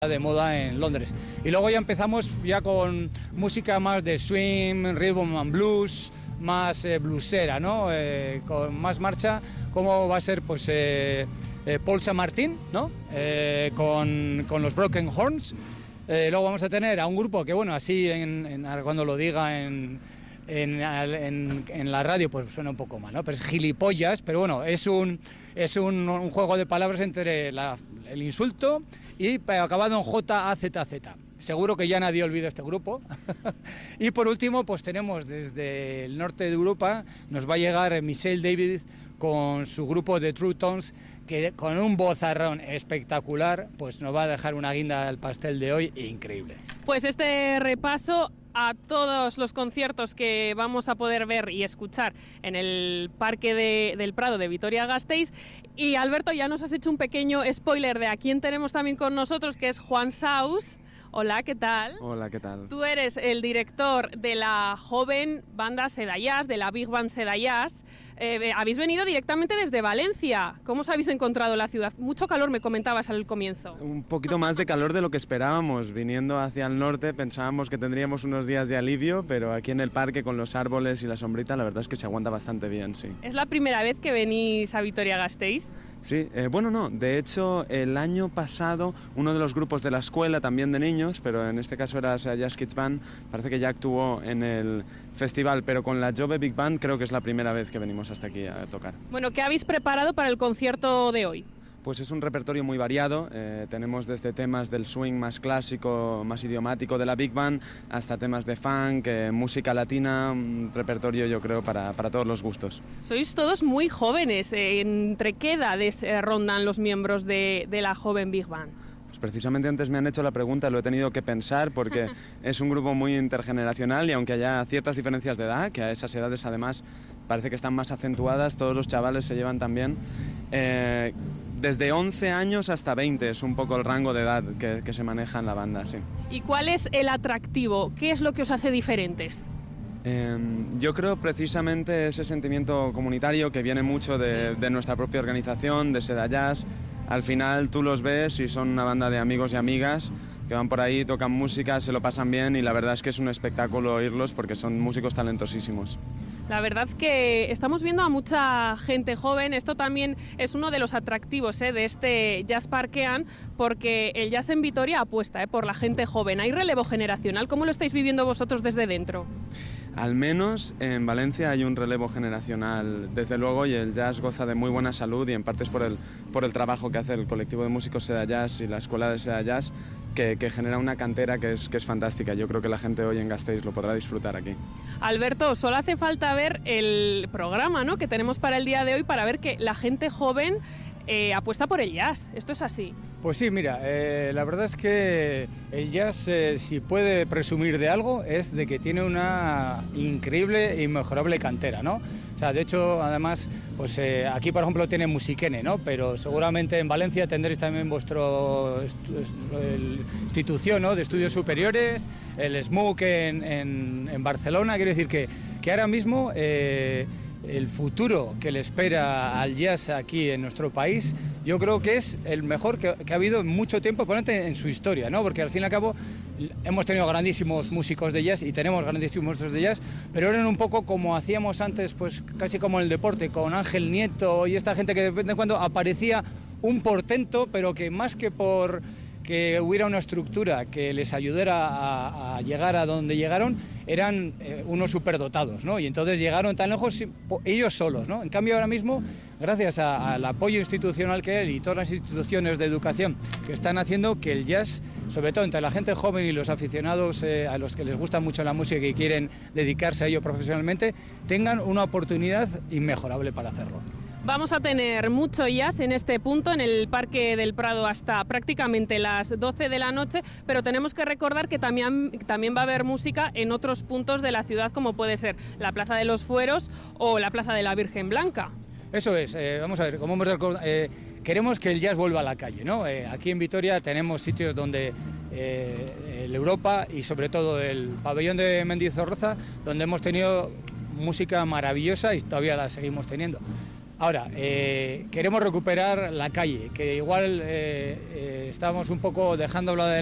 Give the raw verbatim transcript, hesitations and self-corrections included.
de moda en Londres. Y luego ya empezamos ya con música más de swing, rhythm and blues, más eh, bluesera, ¿no? Eh, con más marcha, como va a ser pues eh, eh, Paul Saint-Martin, ¿no? Eh, con, con los Broken Horns. Eh, luego vamos a tener a un grupo que, bueno, así en, en, cuando lo diga en, en, en, en la radio, pues suena un poco mal, ¿no? Pero es gilipollas, pero bueno, es un, es un, un juego de palabras entre la, el insulto y acabado en J A Z Z. Seguro que ya nadie olvida este grupo. Y por último, pues tenemos desde el norte de Europa, nos va a llegar Michelle David con su grupo de True Tones, que con un vozarrón espectacular, pues nos va a dejar una guinda al pastel de hoy increíble. Pues este repaso a todos los conciertos que vamos a poder ver y escuchar en el Parque de, del Prado de Vitoria-Gasteiz. Y Alberto, ya nos has hecho un pequeño spoiler de a quién tenemos también con nosotros, que es Juan Saus. Hola, ¿qué tal? Hola, ¿qué tal? Tú eres el director de la joven banda Seda Jazz, de la Big Band Seda Jazz. Eh, habéis venido directamente desde Valencia. ¿Cómo os habéis encontrado la ciudad? Mucho calor, me comentabas al comienzo. Un poquito más de calor de lo que esperábamos. Viniendo hacia el norte pensábamos que tendríamos unos días de alivio, pero aquí en el parque con los árboles y la sombrita la verdad es que se aguanta bastante bien, sí. ¿Es la primera vez que venís a Vitoria-Gasteiz? Sí, eh, bueno, no, de hecho el año pasado uno de los grupos de la escuela, también de niños, pero en este caso era Sea Jazz Kids Band, parece que ya actuó en el festival, pero con la Jove Big Band creo que es la primera vez que venimos hasta aquí a tocar. Bueno, ¿qué habéis preparado para el concierto de hoy? Pues es un repertorio muy variado, eh, tenemos desde temas del swing más clásico, más idiomático de la Big Band, hasta temas de funk, eh, música latina, un repertorio yo creo para, para todos los gustos. Sois todos muy jóvenes, eh, ¿entre qué edades eh, rondan los miembros de, de la joven Big Band? Pues precisamente antes me han hecho la pregunta, lo he tenido que pensar porque es un grupo muy intergeneracional y aunque haya ciertas diferencias de edad, que a esas edades además parece que están más acentuadas, todos los chavales se llevan también. Eh, Desde once años hasta veinte es un poco el rango de edad que, que se maneja en la banda, sí. ¿Y cuál es el atractivo? ¿Qué es lo que os hace diferentes? Eh, yo creo precisamente ese sentimiento comunitario que viene mucho de, de nuestra propia organización, de Seda Jazz. Al final tú los ves y son una banda de amigos y amigas que van por ahí, tocan música, se lo pasan bien y la verdad es que es un espectáculo oírlos porque son músicos talentosísimos. La verdad que estamos viendo a mucha gente joven, esto también es uno de los atractivos ¿eh? de este Jazz Parkean, porque el jazz en Vitoria apuesta ¿eh? por la gente joven. ¿Hay relevo generacional? ¿Cómo lo estáis viviendo vosotros desde dentro? Al menos en Valencia hay un relevo generacional, desde luego, y el jazz goza de muy buena salud y en parte es por el, por el trabajo que hace el colectivo de músicos Seda Jazz y la escuela de Seda Jazz, que, que genera una cantera que es, que es fantástica. Yo creo que la gente hoy en Gasteiz lo podrá disfrutar aquí. Alberto, solo hace falta ver el programa ¿no? que tenemos para el día de hoy para ver que la gente joven eh, apuesta por el jazz. ¿Esto es así? Pues sí, mira, eh, la verdad es que el jazz, eh, si puede presumir de algo, es de que tiene una increíble e inmejorable cantera, ¿no? O sea, de hecho, además, pues eh, aquí, por ejemplo, tiene Musiquene, ¿no? Pero seguramente en Valencia tendréis también vuestro institución, ¿no? De estudios superiores, el S M U C en, en, en Barcelona. Quiero decir que, que ahora mismo eh, el futuro que le espera al jazz aquí en nuestro país, yo creo que es el mejor que, que ha habido en mucho tiempo, ponente en su historia, ¿no? Porque al fin y al cabo hemos tenido grandísimos músicos de jazz y tenemos grandísimos músicos de jazz, pero eran un poco como hacíamos antes, pues casi como en el deporte, con Ángel Nieto y esta gente que de vez en cuando aparecía un portento, pero que más que por que hubiera una estructura que les ayudara a, a llegar a donde llegaron, eran eh, unos superdotados, ¿no? Y entonces llegaron tan lejos ellos solos, ¿no? En cambio ahora mismo, gracias a, al apoyo institucional que hay y todas las instituciones de educación que están haciendo que el jazz, sobre todo entre la gente joven y los aficionados eh, a los que les gusta mucho la música y quieren dedicarse a ello profesionalmente, tengan una oportunidad inmejorable para hacerlo. Vamos a tener mucho jazz en este punto, en el Parque del Prado, hasta prácticamente las doce de la noche, pero tenemos que recordar que también, también va a haber música en otros puntos de la ciudad, como puede ser la Plaza de los Fueros o la Plaza de la Virgen Blanca. Eso es, eh, vamos a ver, como hemos recordado, eh, queremos que el jazz vuelva a la calle, ¿no? Eh, aquí en Vitoria tenemos sitios donde eh, el Europa y sobre todo el pabellón de Mendizorroza, donde hemos tenido música maravillosa y todavía la seguimos teniendo. Ahora, eh, queremos recuperar la calle, que igual eh, eh, estamos un poco dejándolo de